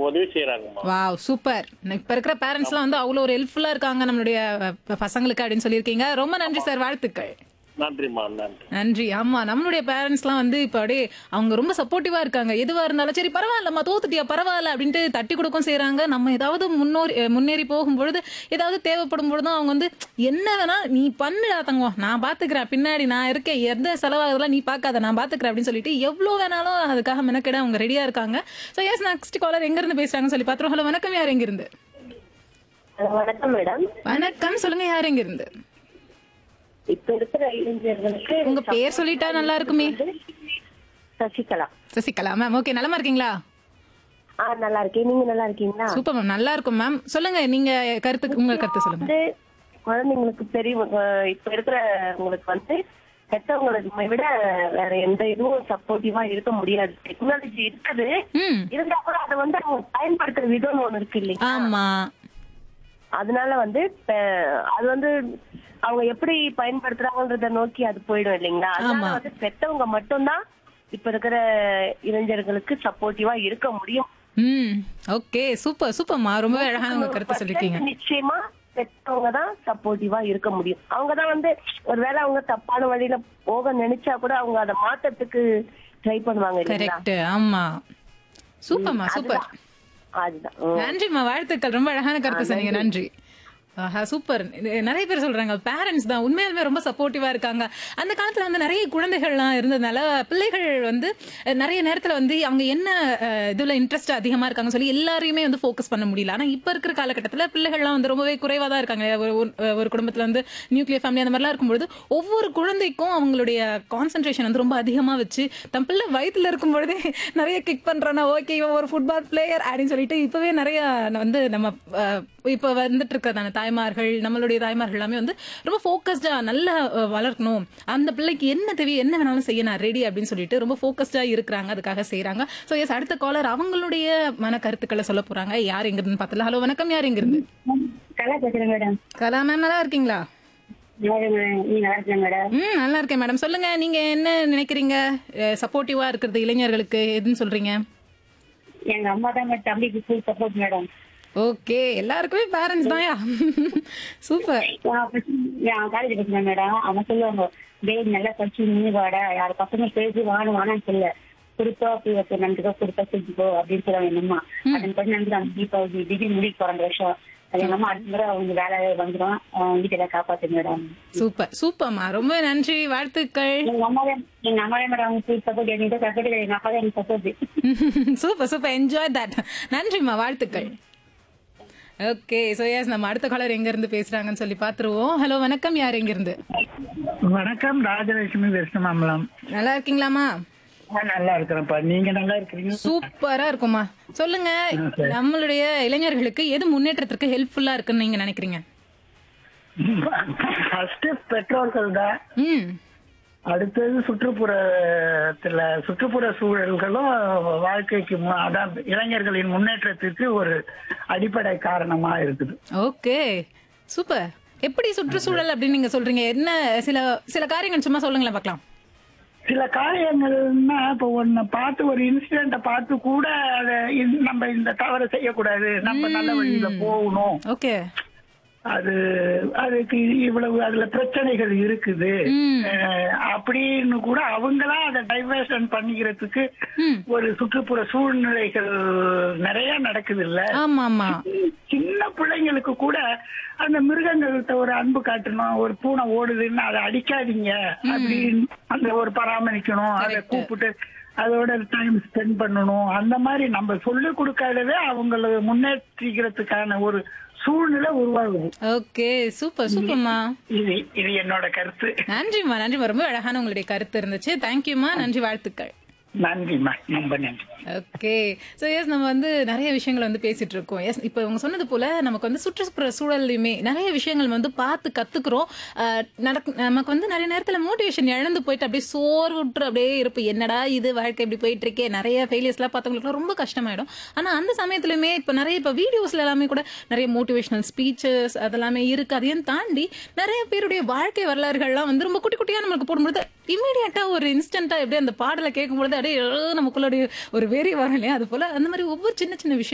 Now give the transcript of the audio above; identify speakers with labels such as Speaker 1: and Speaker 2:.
Speaker 1: உதவி செய்யறாங்கம்மா.
Speaker 2: Wow super. இப்ப இருக்கிற பேரண்ட்ஸ்லாம் வந்து அவ்வளவு ஒரு ஹெல்ப்ஃபுல்லா இருக்காங்க நம்மளுடைய பசங்களுக்கு அப்படின்னு சொல்லியிருக்கீங்க. ரொம்ப நன்றி சார், வாழ்த்துக்கள்.
Speaker 1: நன்றிம்மா, நன்றி.
Speaker 2: நன்றி. ஆமா, நம்மளுடைய பேரண்ட்ஸ்லாம் வந்து இப்ப அப்படியே அவங்க ரொம்ப சப்போர்ட்டிவா இருக்காங்க. எதுவா இருந்தாலும் சரி பரவாயில்லம்மா, தோத்துட்டியா பரவாயில்ல அப்படின்ட்டு தட்டி கொடுக்கவும் செய்றாங்க. நம்ம ஏதாவது முன்னேறி போகும்பொழுது ஏதாவது தேவைப்படும் பொழுதும் அவங்க வந்து என்ன வேணா நீ பண்ணுடா தங்கம், நான் பாத்துக்கிறேன், பின்னாடி நான் இருக்கேன், எந்த செலவாகுதெல்லாம் நீ பார்க்காத, நான் பாத்துக்கிறேன் அப்படின்னு சொல்லிட்டு எவ்வளவு வேணாலும் அதுக்காக மெனக்கெட அவங்க ரெடியா இருக்காங்க. ஸோ எஸ், நெக்ஸ்ட் காலர் எங்க இருந்து பேசுறாங்கன்னு சொல்லி பாத்துறோம். ஹலோ வணக்கம், யார் எங்க இருந்து?
Speaker 3: வணக்கம் மேடம்.
Speaker 2: வணக்கம், சொல்லுங்க யார் எங்க இருந்து?
Speaker 3: இப்ப இருக்கிற இளைஞர்களுக்கு
Speaker 2: உங்க பேர் சொல்லிட்டா நல்லா இருக்குமே.
Speaker 3: சசிகலா.
Speaker 2: Sasikala ma'am, okay. நலமா இருக்கீங்களா?
Speaker 3: நல்லா இருக்கேன், நீங்க நல்லா இருக்கீங்களா?
Speaker 2: சூப்பர் மேம், நல்லா இருக்கும் மேம். சொல்லுங்க, நீங்க உங்க கருத்து சொல்லுங்க.
Speaker 3: வந்து குழந்தைங்களுக்கு பெரியவங்க இப்ப இருக்கிற உங்களுக்கு வந்து பெற்றவங்களுக்கு விட வேற எந்த இதுவும் சப்போர்ட்டிவா இருக்க முடியாது. டெக்னாலஜி இருக்குது,
Speaker 2: ம்,
Speaker 3: இருந்தா கூட அதை வந்து அவங்க பயன்படுத்துற விதம்னு ஒண்ணு இருக்கு இல்லையா?
Speaker 2: ஆமா.
Speaker 3: அதனால வந்து அது வந்து அவங்க எப்படி பயன்படுத்துறாங்கன்றத நோக்கி அது போயிடும் இல்லைங்களா? அதனால வந்து பெத்தவங்க மட்டும்தான் இப்ப இருக்கிற இளைஞர்களுக்கு சப்போர்ட்டிவா இருக்க முடியும்.
Speaker 2: ம், ஓகே. சூப்பர் சூப்பர்மா, ரொம்ப அழகான உங்க கருத்து சொல்லிருக்கீங்க.
Speaker 3: நிச்சயமா பெற்றவங்க தான் சப்போர்ட்டிவா இருக்க முடியும். அவங்கதான் வந்து ஒருவேளை அவங்க தப்பான வழியில போக நினைச்சா கூட அவங்க அதை மாற்றத்துக்கு ட்ரை பண்ணுவாங்க இல்லைங்களா?
Speaker 2: கரெக்ட், ஆமா. சூப்பர்மா, சூப்பர்.
Speaker 3: அதுதான்.
Speaker 2: நன்றிம்மா, வாழ்த்துக்கள். ரொம்ப அழகான கருத்து சொன்னீங்க, நன்றி. ஆஹா, சூப்பர். நிறைய பேர் சொல்றாங்க பேரண்ட்ஸ் தான் உண்மையாலுமே ரொம்ப சப்போர்ட்டிவா இருக்காங்க. அந்த காலத்துல வந்து நிறைய குழந்தைகள்லாம் இருந்ததுனால பிள்ளைகள் வந்து நிறைய நேரத்துல வந்து அவங்க என்ன இதுல இன்ட்ரெஸ்ட் அதிகமா இருக்காங்க சொல்லி எல்லாரையுமே வந்து ஃபோக்கஸ் பண்ண முடியல. ஆனா இப்ப இருக்கிற காலகட்டத்துல பிள்ளைகள்லாம் வந்து ரொம்பவே குறைவா தான் இருக்காங்க. ஒரு குடும்பத்துல வந்து நியூக்ளியர் ஃபேமிலி அந்த மாதிரிலாம் இருக்கும்போது ஒவ்வொரு குழந்தைக்கும் அவங்களுடைய கான்சென்ட்ரேஷன் வந்து ரொம்ப அதிகமா வச்சு தன் பிள்ளை வயிற்றுல இருக்கும் பொழுதே நிறைய கிக் பண்றானா, ஓகே இவன் ஒரு ஃபுட்பால் பிளேயர் அப்படின்னு சொல்லிட்டு இப்பவே நிறைய வந்து நம்ம இப்ப வந்துட்டு இருக்கிறதான தாய்மார்கள், நம்மளுடைய தாய்மார்கள் எல்லாமே வந்து ரொம்ப ஃபோக்கஸ்டா நல்லா வளர்க்கணும், அந்த பிள்ளைக்கு என்ன தேவையோ என்ன வேணாலும் செய்ய நான் ரெடி அப்படின்னு சொல்லிட்டு ரொம்ப ஃபோக்கஸ்டா இருக்கிறாங்க, அதுக்காக செய்யறாங்க. சோ எஸ், அடுத்த காலர் அவங்களுடைய மன கருத்துக்களை சொல்ல போறாங்க. யார் எங்க இருந்து பார்த்தல. ஹலோ வணக்கம், யார் எங்க இருந்து?
Speaker 3: கலா பேசுறேன் மேடம்.
Speaker 2: கலா மேம், நல்லா இருக்கீங்களா? நல்லா இருக்கேன் மேடம். சொல்லுங்க, நீங்க என்ன நினைக்கிறீங்க சப்போர்ட்டிவா இருக்கிறது இளைஞர்களுக்கு எதுன்னு சொல்றீங்க?
Speaker 3: எங்க அம்மா தான் தம்பிக்கு ஃபுல் சப்போர்ட் மேடம்.
Speaker 2: ஓகே, எல்லாருக்குமே பேரண்ட்ஸ் தான்யா. சூப்பர்.
Speaker 3: காலேஜ் படிச்சேன் மேடம். அவங்க சொல்லுவாங்க, டேய் நல்லா படிச்சு நீ வாடா, யாரு பசங்க பேசி வான்னு சொல்ல, குறிப்பா போய் நன்றிக்கோ குறிப்பா செஞ்சுக்கோ அப்படின்னு சொல்லுவாங்க எங்க அம்மா. அதன் படி நன்றி தீபாவளி டிகிரி முடிக்க போற வருஷம் அது எங்க அம்மா அடுத்த முறை அவங்க வேலை வந்துடும், வீட்டை காப்பாத்து மேடம்.
Speaker 2: சூப்பர் சூப்பர்மா, ரொம்ப நன்றி, வாழ்த்துக்கள்.
Speaker 3: எங்க அம்மாவே மேடம் அவங்க சப்போர்ட், எங்க சப்போர்ட் இல்லை, எங்க அப்பா தான் எனக்கு support.
Speaker 2: Super super, enjoy that. நன்றிம்மா, வாழ்த்துக்கள். ஓகே, சோ எஸ், நம்ம அடுத்த காலர் எங்க இருந்து பேசுறாங்கன்னு சொல்லி பாத்துருவோம். ஹலோ வணக்கம், யார் எங்க இருந்து?
Speaker 4: வணக்கம், ராஜலட்சுமி வெஸ்டமாம்பலம்.
Speaker 2: நல்லா இருக்கீங்களாமா?
Speaker 4: நல்லா இருக்கிறேன்ப்பா, நீங்க நல்லா இருக்கிறீங்க?
Speaker 2: சூப்பரா இருக்குமா. சொல்லுங்க, நம்மளுடைய இளைஞர்களுக்கு எது முன்னேற்றத்திற்கு ஹெல்ப்ஃபுல்லா இருக்குன்னு நீங்க நினைக்கிறீங்க?
Speaker 4: ஃபர்ஸ்ட் பெற்றோர்கள் தான், அடுத்தது சுற்றுப்புற சூழல்களும் வாழ்க்கைக்கு அதான் இளைஞர்களின் முன்னேற்றத்திற்கு ஒரு அடிப்படை காரணமா இருக்குது.
Speaker 2: Okay, super. எப்படி சுற்றுச்சூழல் அப்படின்னு நீங்க சொல்றீங்க? என்ன சில காரியங்கள் சும்மா சொல்லுங்களேன் பார்க்கலாம்.
Speaker 4: சில காரியங்கள்னா இப்போ ஒன்னு பார்த்து ஒரு இன்சிடென்ட பார்த்து கூட நம்ம இந்த தவறு செய்யக்கூடாது, நம்ம நல்ல வழியில போகணும்,
Speaker 2: ஓகே,
Speaker 4: அதுக்கு இவ்வளவு அதுல பிரச்சனைகள் இருக்குது அப்படின்னு கூட அவங்களா அதை டைவர்ஷன் பண்ணிக்கிறதுக்கு ஒரு சுற்றுப்புற சூழ்நிலைகள் நிறைய நடக்குது இல்ல. சின்ன பிள்ளைங்களுக்கு கூட அந்த மிருகங்கள்கிட்ட ஒரு அன்பு காட்டணும், ஒரு பூனை ஓடுதுன்னு அதை அடிக்காதீங்க அப்படின்னு அந்த ஒரு பராமரிக்கணும், அதை கூப்பிட்டு அதோட டைம் ஸ்பெண்ட் பண்ணணும். அந்த மாதிரி நம்ம சொல்லிக் கொடுக்காதவே அவங்களை முன்னேற்றிக்கிறதுக்கான ஒரு சூழ்நிலை உருவாகுது.
Speaker 2: ஓகே, சூப்பர் சூப்பர்மா.
Speaker 4: இது என்னோட கருத்து.
Speaker 2: நன்றிமா, நன்றிமா, ரொம்ப அழகான உங்களுடைய கருத்து இருந்துச்சு. தேங்க்யூமா, நன்றி, வாழ்த்துக்கள்.
Speaker 4: நன்றிமா, ரொம்ப நன்றி.
Speaker 2: ஓகே, ஸோ எஸ், நம்ம வந்து நிறைய விஷயங்கள் வந்து பேசிட்டு இருக்கோம். எஸ், இப்போ இவங்க சொன்னது போல நமக்கு வந்து சுற்றுப்புற சூழல்லையுமே நிறைய விஷயங்கள் வந்து பார்த்து கத்துக்கிறோம். நமக்கு வந்து நிறைய நேரத்தில் மோட்டிவேஷன் இழந்து போயிட்டு அப்படியே சோர்வுற்று அப்படியே இருப்போம், என்னடா இது வாழ்க்கை இப்படி போயிட்டு இருக்கே, நிறைய ஃபெயிலியர்ஸ்லாம் பார்த்தவங்களுக்கு ரொம்ப கஷ்டமாயிடும். ஆனால் அந்த சமயத்துலையுமே இப்போ வீடியோஸ்ல எல்லாமே கூட நிறைய மோட்டிவேஷனல் ஸ்பீச்சஸ் அதெல்லாமே இருக்கு. அதையும் தாண்டி நிறைய பேருடைய வாழ்க்கை வரலாறுகள்லாம் வந்து ரொம்ப குட்டி குட்டியா நம்மளுக்கு போடும்பொழுது இமீடியட்டா ஒரு இன்ஸ்டன்டா எப்படி அந்த பாடலை கேட்கும்பொழுது அப்படியே நமக்குள்ள ஒரு வெறி வரும் இல்லையா, அது போல அந்த மாதிரி ஒவ்வொரு சின்ன சின்ன விஷயம்